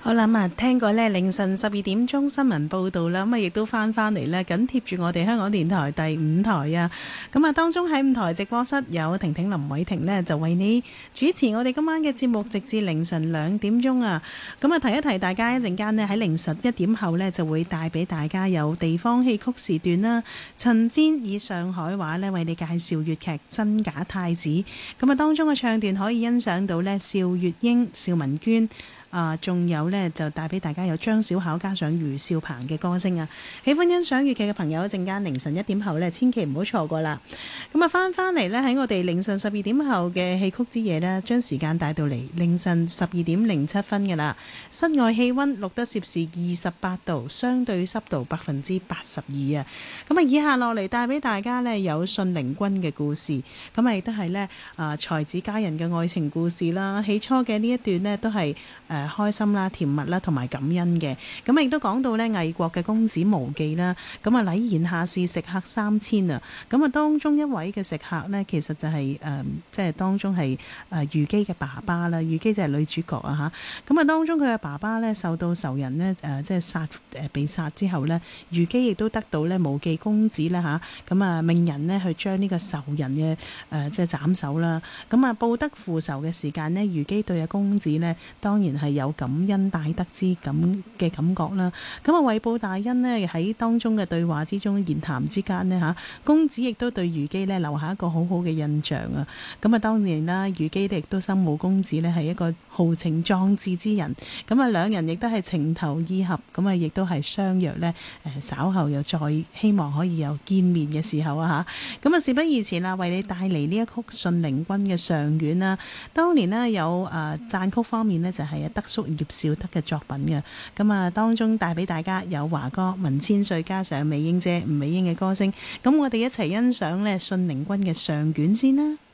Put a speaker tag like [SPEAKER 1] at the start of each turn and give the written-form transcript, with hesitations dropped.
[SPEAKER 1] 好啦，咁啊，聽過咧凌晨12點鐘新聞報道啦，咁啊亦都翻嚟咧，緊貼住我哋香港電台第5台啊。咁啊，當中喺5台直播室有婷婷林偉婷呢，就為你主持我哋今晚嘅節目，直至凌晨2點鐘啊。咁啊，提一提大家，一陣間呢，喺凌晨1點後呢，就會帶俾大家有地方戲曲時段啦。陳煎以上海話呢，為你介紹粵劇真假太子。咁啊，當中嘅唱段可以欣賞到呢，邵月英、邵文娟。仲有呢，就帶俾大家有張小巧加上余少鵬嘅歌聲啊！喜歡欣賞粵劇嘅朋友，一陣間凌晨1點後呢，千祈唔好錯過啦！咁啊，翻嚟呢，喺我哋凌晨12點後嘅戲曲之夜呢，將時間帶到嚟凌晨12點07分嘅啦。室外氣溫錄得攝氏28度，相對濕度82%啊！咁啊，以下落嚟帶俾大家呢，有信陵君嘅故事，咁啊亦都係呢，才子佳人嘅愛情故事啦。起初嘅呢一段呢，都係開心啦、甜蜜啦，同埋感恩嘅。咁亦都講到呢魏國嘅公子無忌啦。咁啊，禮賢下士，食客3000啊。咁啊，當中一位嘅食客呢，其實就係即係當中係虞姬嘅爸爸啦。虞姬就係女主角啊嚇。咁啊，當中佢嘅爸爸呢，受到仇人呢，即係被殺之後呢，虞姬亦都得到呢無忌公子啦嚇。咁啊，命人呢去將呢個仇人嘅即係斬首啦。咁啊，報得父仇嘅時間呢，虞姬對阿公子呢，當然係有感恩戴德之感嘅感覺啦。咁啊，為報大恩呢，喺當中嘅對話之中、言談之間呢，公子亦都對虞姬呢留下一個好好嘅印象啊。咁啊，當然啦，虞姬亦都心目公子呢係一個豪情壯志之人。咁啊，兩人亦都係情投意合，咁啊，亦都係相約呢，稍後又再希望可以有見面嘅時候啊嚇。咁啊，事不宜遲啦，為你帶嚟呢一曲信陵君嘅上卷啦。當年呢，有讚曲方面呢，就係德叔葉紹德嘅作品嘅。咁啊，當中帶俾大家有華哥文千歲加上美英姐吳美英嘅歌聲。咁我哋一齊欣賞呢信陵君嘅上卷先啦。